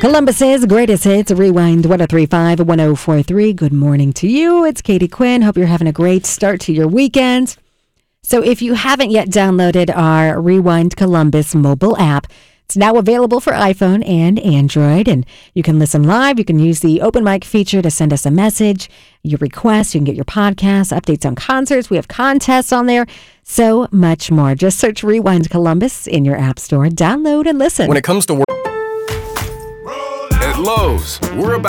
Columbus's greatest hits, Rewind 1035 1043. Good morning to you. It's Katie Quinn. Hope you're having a great start to your weekend. So if you haven't yet downloaded our Rewind Columbus mobile app, it's now available for iPhone and Android, and you can listen live. You can use the open mic feature to send us a message, your request. You can get your podcasts, updates on concerts. We have contests on there, so much more. Just search Rewind Columbus in your app store, download and listen. When it comes to work at Lowe's, we're about